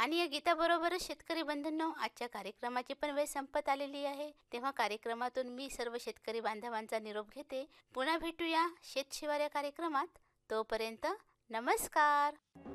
आणि या गीताबरोबरच शेतकरी बंधूंनो, आजच्या कार्यक्रमाची पण वेळ संपत आलेली आहे. तेव्हा कार्यक्रमातून मी सर्व शेतकरी बांधवांचा निरोप घेते. पुन्हा भेटूया शेतशिवार या कार्यक्रमात. तोपर्यंत नमस्कार.